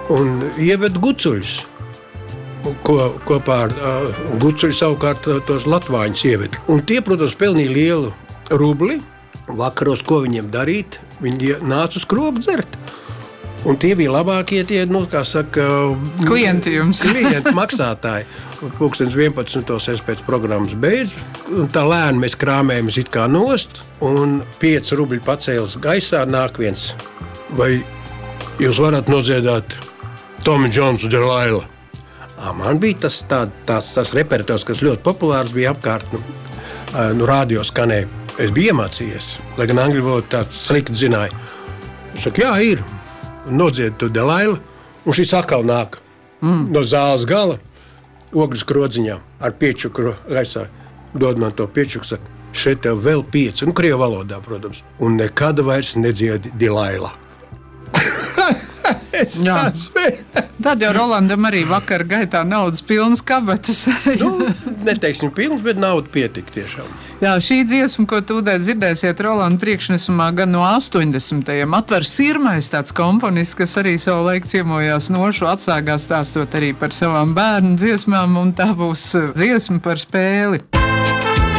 un ieved gucuļus. Kopā ar gucuļu savukārt tos latvāņus ieved. Un tie, protams, pelnīja lielu rubli. Vakaros, ko viņiem darīt, viņi nāca uz krogu dzert. Un tie bija labākie tie, klienti jums. Klienti, maksātāji. Pulkstens 11. es pēc programmas beidzu. Un tā lēni mēs krāmējamies it kā nost. Un 5 rubļi pacēlas gaisā, nāk viens. Vai jūs varat nodziedāt Tommy Jones un Delilah? Man bija tas repertors, kas ļoti populārs bija apkārt. Rādio skanēja. Es biju iemācījies, lai gan angļu valodu tā slikti zināju. Es saku, jā, ir. Nodzied to Delilah, un šis atkal nāk no zāles gala, ogles krodziņā ar piečuku gaisā. Dod man to piečuku, saka, šeit tev vēl 5, krievu valodā, protams. Un nekad vairs nedziedi Delilah. Tad jau Rolandam arī vakar gaitā naudas pilnas kabatas. Neteiksim pilnas, bet nauda pietika tiešām. Jā, šī dziesma, ko tūdēt dzirdēsiet Rolanda priekšnesumā gan no 80. Atvers Sirmais, tāds komponists, kas arī savu laiku ciemojās Nošu atsāgā stāstot arī par savām bērnu dziesmām, un tā būs dziesma par spēli.